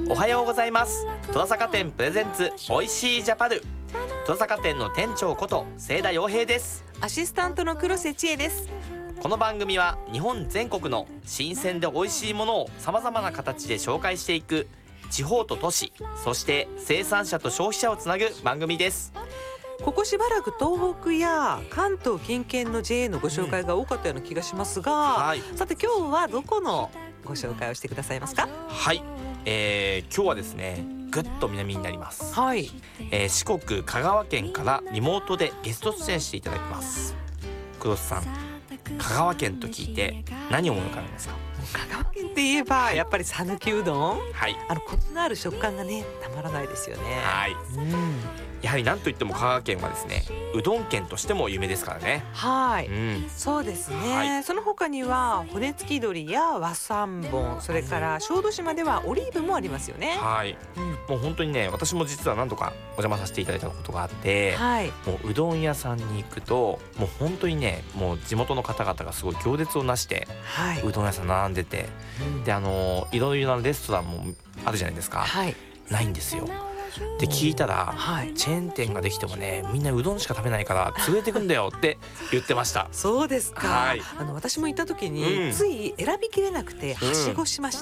おはようございます。戸田坂店プレゼンツおいしいジャパル、戸田坂店の店長こと清田洋平です。 アシスタントの黒瀬千恵です。 この番組は日本全国の新鮮で美味しいものをさまざまな形で紹介していく地方と都市、そして生産者と消費者をつなぐ番組です。 ここしばらく東北や関東近県の JA のご紹介が多かったような気がしますが、 はい、 さて今日はどこのご紹介をしてくださいますか？ はい、今日はですねぐっと南になります。 はい、 四国香川県からリモートでゲスト出演していただきます。黒瀬さん、香川県と聞いて何を思い浮かべますか？ 香川県って言えばやっぱり讃岐うどん、 はい、 コツのある食感がねたまらないですよね。 はい、やはり何といっても香川県はですねうどん県としても有名ですからね。 はい、そうですね、 はい、 その他には骨付き鶏や和三盆、それから小豆島ではオリーブもありますよね。 はい、もう本当にね、私も実は何度かお邪魔させていただいたことがあって、 はい、 もううどん屋さんに行くともう本当にね、もう地元の方々がすごい行列をなして、 はい、 うどん屋さん並んでて、でいろいろなレストランもあるじゃないですか。 はい、 ないんですよ。で聞いたら、 はい、 チェーン店ができてもねみんなうどんしか食べないから潰れてくんだよって言ってました。 そうですか。 はい、 私も行った時に、つい選びきれなくてはしごしました。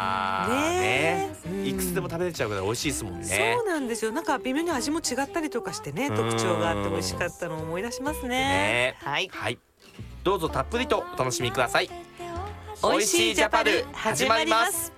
いくつでも食べれちゃうぐらい美味しいですもんね。 そうなんですよ。なんか微妙に味も違ったりとかしてね、特徴があって美味しかったのを思い出しますね。はい、 はい、どうぞたっぷりとお楽しみください。 おいしいジャパル始まります。